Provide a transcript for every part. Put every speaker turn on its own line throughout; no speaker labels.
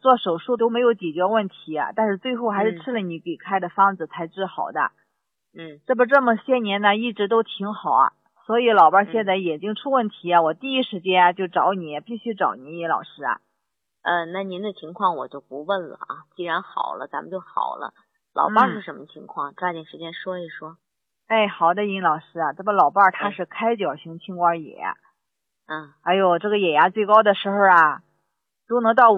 做手术都没有解决问题，但是最后还是吃了你给开的方子才治好的。这不这么些年呢，一直都挺好啊。所以老伴现在眼睛出问题我第一时间就找你，必须找你尹老师啊。
那您的情况我就不问了啊，既然好了，咱们就好了。老伴是什么情况？抓紧时间说一说。
好的，尹老师啊，这不老伴他是开角型青光眼。哎呦，这个眼压最高的时候啊，都能到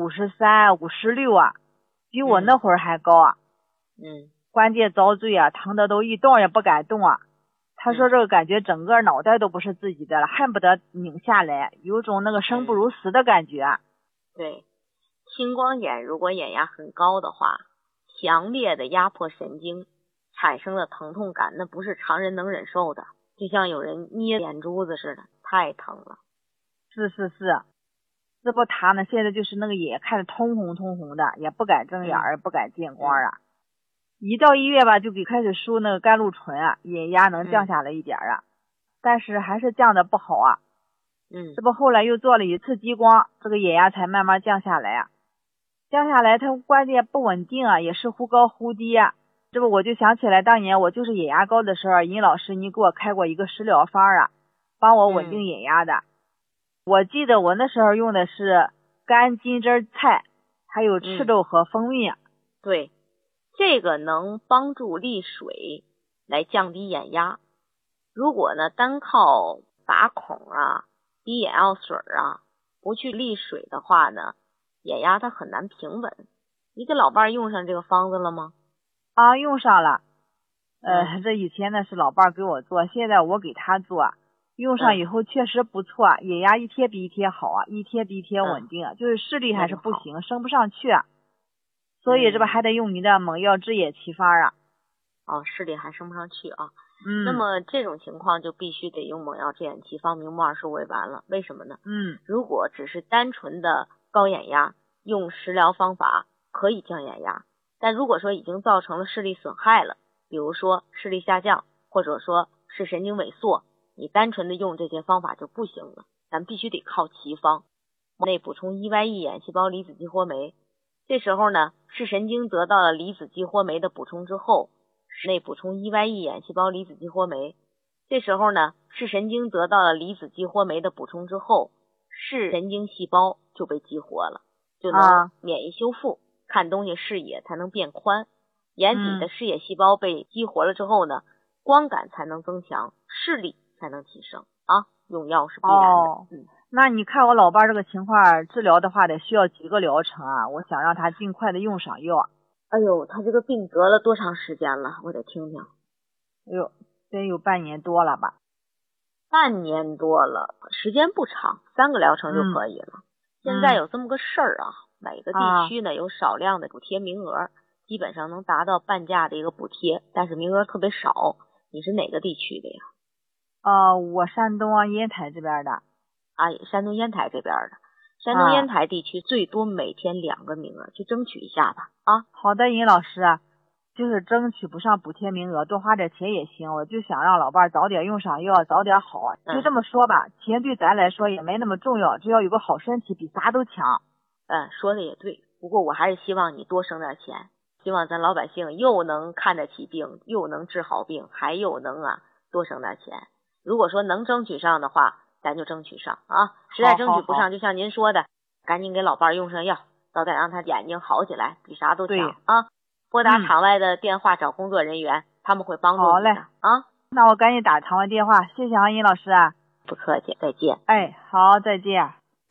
53、56啊，比我那会儿还高啊。关节遭罪啊，疼的都一动也不敢动啊。他说这个感觉整个脑袋都不是自己的了，恨不得拧下来，有种那个生不如死的感觉。
对，青光眼如果眼压很高的话，强烈的压迫神经产生的疼痛感，那不是常人能忍受的，就像有人捏眼珠子似的，太疼了。
是，这不他呢，现在就是那个眼看着通红的，也不敢睁眼儿，不敢见光啊。一到医院吧，就给开始输那个甘露醇啊，眼压能降下来一点啊，但是还是降的不好啊。这不后来又做了一次激光，这个眼压才慢慢降下来啊。降下来它关键不稳定啊，也是忽高忽低啊。这不我就想起来当年我就是眼压高的时候，尹老师你给我开过一个食疗方啊，帮我稳定眼压的。我记得我那时候用的是干金针菜，还有赤豆和蜂蜜。
对，这个能帮助利水来降低眼压。如果呢单靠拔孔啊、滴眼药水啊，不去利水的话呢，眼压它很难平稳。你给老伴用上这个方子了吗？
用上了。这以前呢是老伴给我做，现在我给他做。用上以后确实不错，眼压一天比一天好啊，一天比一天稳定啊，就是视力还是不行，升不上去啊。所以这不还得用你的猛药治眼奇方啊。
视力还升不上去啊。那么这种情况就必须得用猛药治眼奇方，明目二十为完了。为什么呢？如果只是单纯的高眼压，用食疗方法可以降眼压，但如果说已经造成了视力损害了，比如说视力下降，或者说视神经萎缩，你单纯的用这些方法就不行了，咱必须得靠奇方。内补充EYE眼细胞离子激活酶，这时候呢视神经得到了离子激活酶的补充之后，内补充EYE眼细胞离子激活酶，这时候呢视神经得到了离子激活酶的补充之后，视神经细胞就被激活了，就能免疫修复，看东西视野才能变宽。眼底的视野细胞被激活了之后呢，光感才能增强，视力才能提升啊。用药是必然的。
那你看我老伴这个情况治疗的话得需要几个疗程啊？我想让他尽快的用上药。
哎呦，他这个病得了多长时间了？我得听听。
得有半年多了吧。
半年多了，时间不长，3个疗程就可以了。现在有这么个事儿啊，每个地区呢有少量的补贴名额，基本上能达到半价的一个补贴，但是名额特别少。你是哪个地区的呀？
我山东烟台这边的。
山东烟台这边的。山东烟台地区最多每天2个名额，去争取一下吧。
好的，尹老师，就是争取不上补贴名额，多花点钱也行。我就想让老伴早点用上药，早点好。就这么说吧，钱对咱来说也没那么重要，只要有个好身体比啥都强。
说的也对，不过我还是希望你多省点钱，希望咱老百姓又能看得起病，又能治好病，还又能多省点钱。如果说能争取上的话，咱就争取上啊。实在争取不上，就像您说的，赶紧给老伴用上药，早点让他眼睛好起来，比啥都强啊。拨打场外的电话找工作人员，他们会帮助你的。好嘞
那我赶紧打场外电话，谢谢尹老师。
不客气，再见。
好，再见。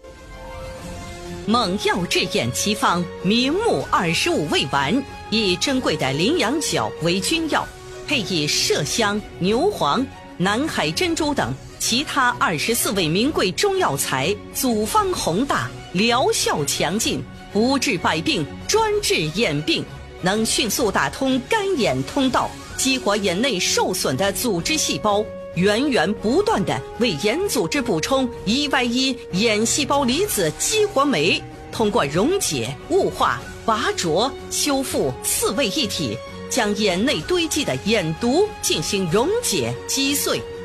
猛药治眼奇方，明目25味丸，以珍贵的羚羊角为君药，配以麝香、牛黄、南海珍珠等其他24味名贵中药材，组方宏大，疗效强劲，不治百病，专治眼病，能迅速打通干眼通道，激活眼内受损的组织细胞，源源不断地为眼组织补充EYE眼细胞离子激活酶，通过溶解、雾化、拔灼、修复4位一体，将眼内堆积的眼毒进行溶解击碎。